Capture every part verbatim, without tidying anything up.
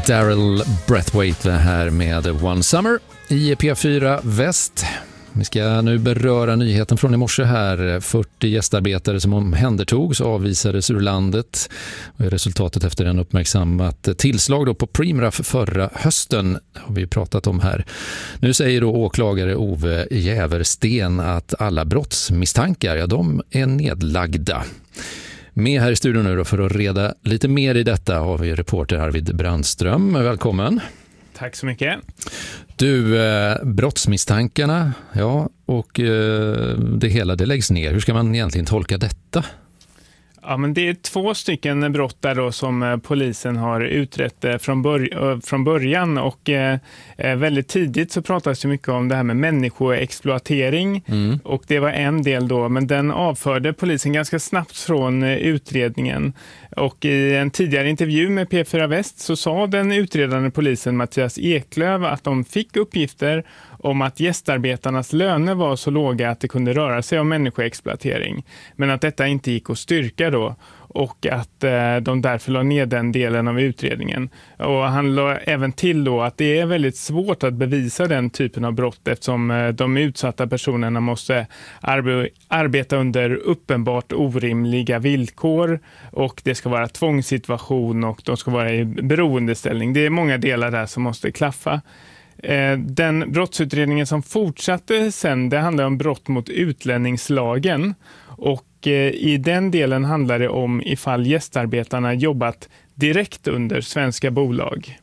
Daryl Braithwaite här med One Summer i P fyra Väst. Vi ska nu beröra nyheten från i morse här. fyrtio gästarbetare som omhändertogs avvisades ur landet. Resultatet efter en uppmärksammat tillslag då på Preemraff förra hösten har vi pratat om här. Nu säger då åklagare Ove Jäversten att alla brottsmisstankar, ja, de är nedlagda. Med här i studion nu då för att reda lite mer i detta har vi reporter Arvid Brandström. Välkommen. Tack så mycket. Du, eh, brottsmisstankarna, ja, och eh, det hela det läggs ner. Hur ska man egentligen tolka detta? Ja, men det är två stycken brott där då som polisen har utrett från, bör- från början och eh, väldigt tidigt så pratas det mycket om det här med människoexploatering mm. och det var en del då, men den avförde polisen ganska snabbt från utredningen. Och i en tidigare intervju med P fyra Väst så sa den utredande polisen Mattias Eklöf att de fick uppgifter om att gästarbetarnas löner var så låga att det kunde röra sig om människoexploatering. Men att detta inte gick att styrka då och att eh, de därför la ner den delen av utredningen. Och han la även till då att det är väldigt svårt att bevisa den typen av brott eftersom eh, de utsatta personerna måste arbe- arbeta under uppenbart orimliga villkor och det ska vara tvångssituation och de ska vara i beroendeställning. Det är många delar där som måste klaffa. Den brottsutredningen som fortsatte sen, det handlar om brott mot utlänningslagen och i den delen handlar det om ifall gästarbetarna jobbat direkt under svenska bolag.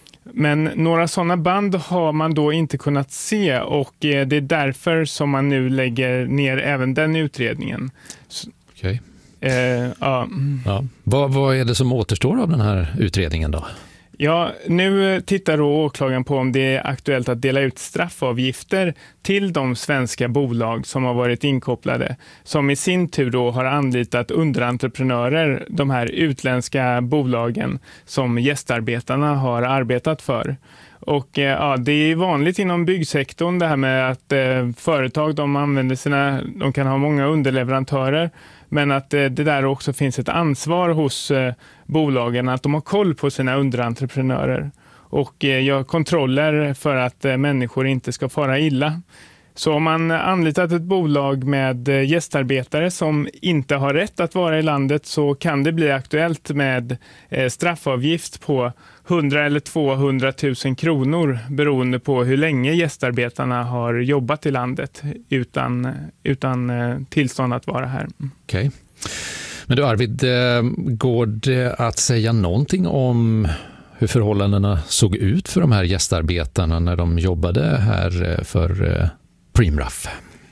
Men några sådana band har man då inte kunnat se och det är därför som man nu lägger ner även den utredningen. Okej. Okay. Eh, ja. Ja. Vad, vad är det som återstår av den här utredningen då? Ja, nu tittar då åklagaren på om det är aktuellt att dela ut straffavgifter till de svenska bolag som har varit inkopplade, som i sin tur då har anlitat underentreprenörer, de här utländska bolagen som gästarbetarna har arbetat för. Och ja, det är vanligt inom byggsektorn det här med att eh, företag de använder sina, de kan ha många underleverantörer, men att eh, det där också finns ett ansvar hos eh, bolagen att de har koll på sina underentreprenörer och eh, gör kontroller för att eh, människor inte ska fara illa. Så om man anlitat ett bolag med eh, gästarbetare som inte har rätt att vara i landet så kan det bli aktuellt med eh, straffavgift på hundra eller tvåhundratusen kronor beroende på hur länge gästarbetarna har jobbat i landet utan, utan eh, tillstånd att vara här. Okej. Okay. Men du Arvid, eh, går det att säga någonting om hur förhållandena såg ut för de här gästarbetarna när de jobbade här för eh, Preemraff?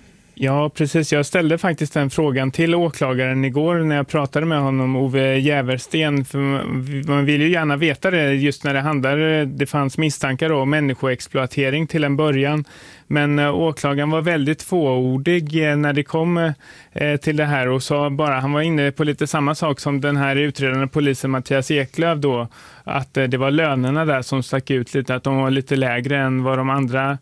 Ja, precis. Jag ställde faktiskt den frågan till åklagaren igår när jag pratade med honom, Ove Jäversten. För man vill ju gärna veta det just när det handlar, det fanns misstankar om människoexploatering till en början. Men åklagaren var väldigt fåordig när det kom till det här och sa bara, han var inne på lite samma sak som den här utredande polisen Mattias Eklöf då, att det var lönerna där som stack ut lite, att de var lite lägre än vad de andra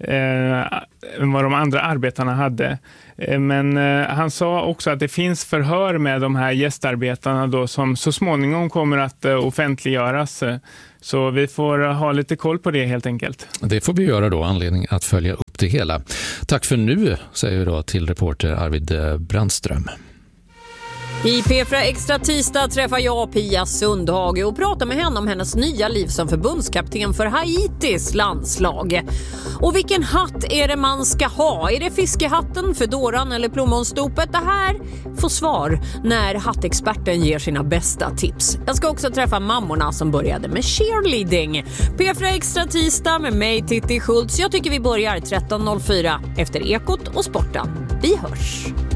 eh, vad de andra arbetarna hade. Men eh, han sa också att det finns förhör med de här gästarbetarna då som så småningom kommer att eh, offentliggöras. Så vi får ha lite koll på det helt enkelt. Det får vi göra då, anledning att följa upp det hela. Tack för nu, säger vi då till reporter Arvid Brandström. I P fyra Extra tisdag träffar jag Pia Sundhage och pratar med henne om hennes nya liv som förbundskapten för Haitis landslag. Och vilken hatt är det man ska ha? Är det fiskehatten, fedoran eller plommonstopet? Det här får svar när hattexperten ger sina bästa tips. Jag ska också träffa mammorna som började med cheerleading. P fyra Extra tisdag med mig, Titti Schultz. Jag tycker vi börjar tretton noll fyra efter Ekot och Sporten. Vi hörs!